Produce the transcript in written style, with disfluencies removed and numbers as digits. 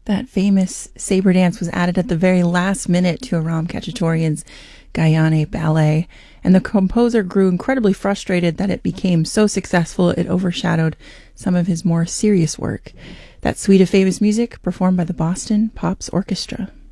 That famous saber dance was added at the very last minute to Aram Khachaturian's Gayane ballet, and the composer grew incredibly frustrated that it became so successful it overshadowed some of his more serious work. That suite of famous music performed by the Boston Pops Orchestra.